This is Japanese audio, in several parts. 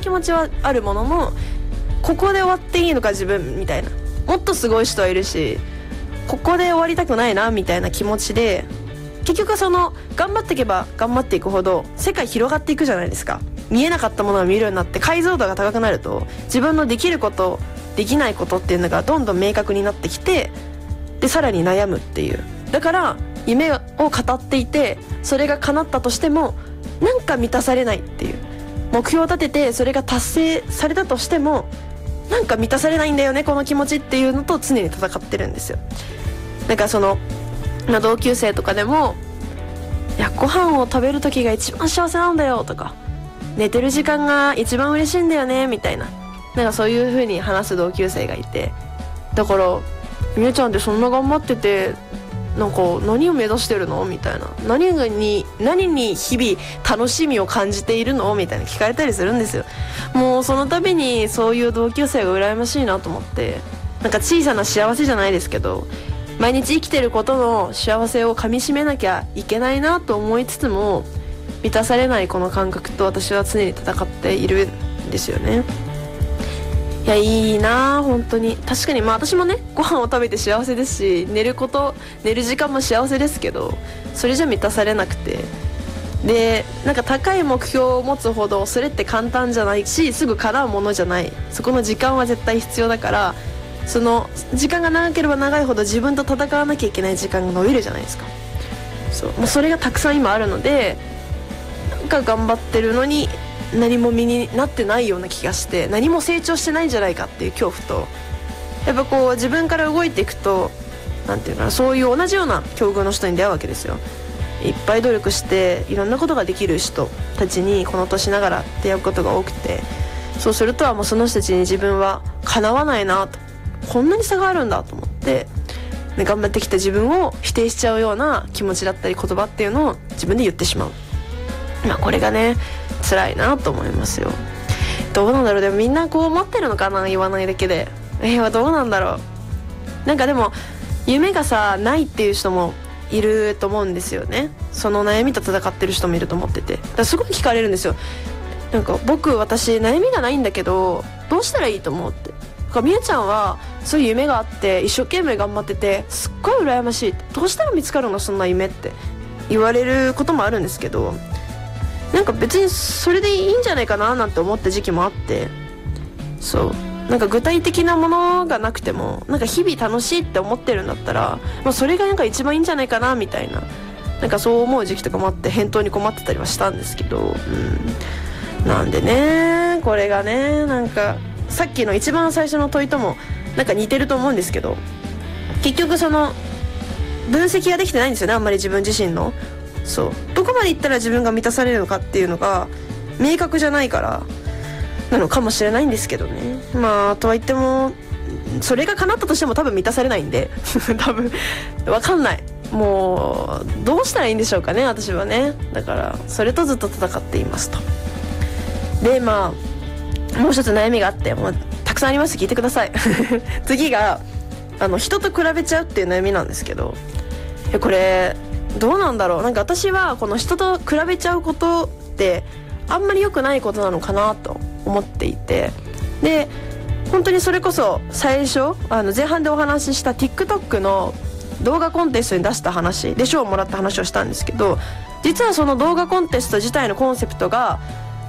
気持ちはあるものの、ここで終わっていいのか自分みたいな、もっとすごい人はいるしここで終わりたくないなみたいな気持ちで、結局その頑張っていけば頑張っていくほど世界広がっていくじゃないですか。見えなかったものが見えるようになって解像度が高くなると、自分のできることできないことっていうのがどんどん明確になってきて、でさらに悩むっていう。だから夢を語っていて、それが叶ったとしてもなんか満たされないっていう、目標を立ててそれが達成されたとしてもなんか満たされないんだよねこの気持ちっていうのと常に戦ってるんですよ。なんかその、同級生とかでも、いやご飯を食べる時が一番幸せなんだよとか、寝てる時間が一番嬉しいんだよねみたいな、なんかそういう風に話す同級生がいて、だからみゆちゃんってそんな頑張っててなんか何を目指してるのみたいな、何に日々楽しみを感じているのみたいな聞かれたりするんですよ。もうその度にそういう同級生が羨ましいなと思って、なんか小さな幸せじゃないですけど、毎日生きてることの幸せをかみしめなきゃいけないなと思いつつも、満たされないこの感覚と私は常に戦っているんですよね。いやいいな本当に。確かに私もねご飯を食べて幸せですし、寝る時間も幸せですけど、それじゃ満たされなくて、でなんか高い目標を持つほどそれって簡単じゃないし、すぐ叶うものじゃない。そこの時間は絶対必要だから、その時間が長ければ長いほど自分と戦わなきゃいけない時間が伸びるじゃないですか。もうそれがたくさん今あるので、なんか頑張ってるのに何も身になってないような気がして、何も成長してないんじゃないかっていう恐怖と、やっぱこう自分から動いていくと、なんていうか、そういう同じような境遇の人に出会うわけですよ。いっぱい努力していろんなことができる人たちにこの年ながら出会うことが多くて、そうするともうその人たちに自分はかなわないなと、こんなに差があるんだと思って、ね、頑張ってきた自分を否定しちゃうような気持ちだったり言葉っていうのを自分で言ってしまう。これがね辛いなと思いますよ。どうなんだろう。でもみんなこう思ってるのかな、言わないだけで。どうなんだろう。なんかでも夢がないっていう人もいると思うんですよね。その悩みと戦ってる人もいると思ってて、だからすごい聞かれるんですよ。なんか私悩みがないんだけどどうしたらいいと思うって。みゆちゃんはそういう夢があって一生懸命頑張っててすっごい羨ましい、どうしたら見つかるのそんな夢って言われることもあるんですけど、なんか別にそれでいいんじゃないかななんて思った時期もあって、なんか具体的なものがなくてもなんか日々楽しいって思ってるんだったら、それがなんか一番いいんじゃないかなみたいな、なんかそう思う時期とかもあって返答に困ってたりはしたんですけど、なんでねこれがね、なんかさっきの一番最初の問いともなんか似てると思うんですけど、結局その分析ができてないんですよね、あんまり自分自身の。どこまでいったら自分が満たされるのかっていうのが明確じゃないからなのかもしれないんですけどね。とは言ってもそれが叶ったとしても多分満たされないんで多分わかんない。もうどうしたらいいんでしょうかね、私はね。だからそれとずっと戦っていますと。でもう一つ悩みがあって、もうたくさんあります。聞いてください次が人と比べちゃうっていう悩みなんですけど、これどうなんだろう。なんか私はこの人と比べちゃうことってあんまり良くないことなのかなと思っていて、で本当にそれこそ最初前半でお話しした TikTok の動画コンテストに出した話で賞をもらった話をしたんですけど、実はその動画コンテスト自体のコンセプトが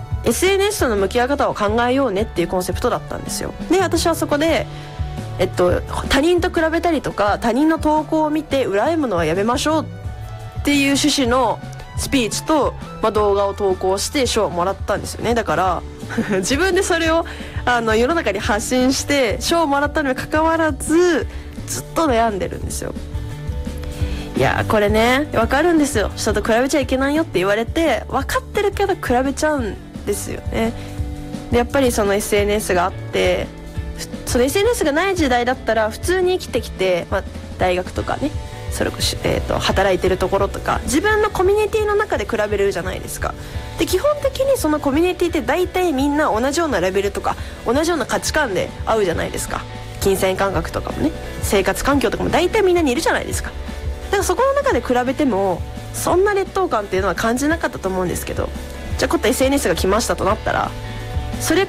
SNS との向き合い方を考えようねっていうコンセプトだったんですよ。で私はそこで他人と比べたりとか他人の投稿を見て羨むのはやめましょうっていう趣旨のスピーチと、動画を投稿して賞をもらったんですよね。だから自分でそれを世の中に発信して賞をもらったのにもかかわらずずっと悩んでるんですよ。いやこれね分かるんですよ。人と比べちゃいけないよって言われて分かってるけど比べちゃうんですよね。でやっぱりその SNS があって、その SNS がない時代だったら普通に生きてきて、大学とかね、それこそ、働いてるところとか自分のコミュニティの中で比べるじゃないですか。で基本的にそのコミュニティって大体みんな同じようなレベルとか同じような価値観で合うじゃないですか。金銭感覚とかもね、生活環境とかも大体みんなにいるじゃないですか。だからそこの中で比べてもそんな劣等感っていうのは感じなかったと思うんですけど、じゃあ今度 SNS が来ましたとなったら、それ